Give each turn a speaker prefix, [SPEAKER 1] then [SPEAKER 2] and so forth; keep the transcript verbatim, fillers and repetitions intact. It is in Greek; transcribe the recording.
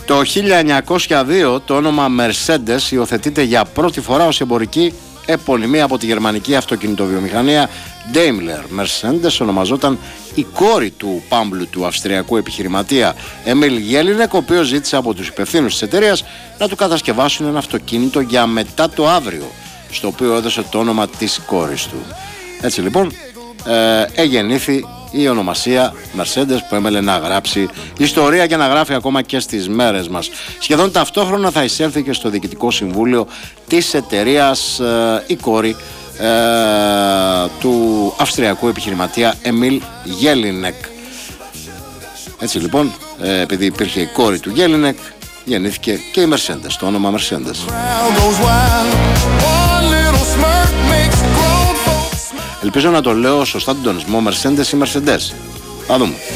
[SPEAKER 1] Το χίλια εννιακόσια δύο το όνομα Mercedes υιοθετείται για πρώτη φορά ως εμπορική επωνυμία από τη γερμανική αυτοκινητοβιομηχανία Daimler. Mercedes ονομαζόταν η κόρη του πάμπλου του αυστριακού επιχειρηματία Εμίλ Γέλινεκ, ο οποίος ζήτησε από τους υπευθύνους της εταιρείας να του κατασκευάσουν ένα αυτοκίνητο για μετά το αύριο, στο οποίο έδωσε το όνομα της κόρης του. Έτσι λοιπόν ε, εγεννήθη η ονομασία Mercedes, που έμελε να γράψει ιστορία και να γράφει ακόμα και στις μέρες μας. Σχεδόν ταυτόχρονα θα εισέλθει και στο διοικητικό συμβούλιο της εταιρείας ε, η κόρη ε, του αυστριακού επιχειρηματία Εμίλ Γέλινεκ. Έτσι λοιπόν, ε, επειδή υπήρχε η κόρη του Γέλινεκ, γεννήθηκε και η Mercedes, το όνομα Mercedes. Ελπίζω να το λέω σωστά τον τονισμό Mercedes ή Mercedes. Θα δούμε.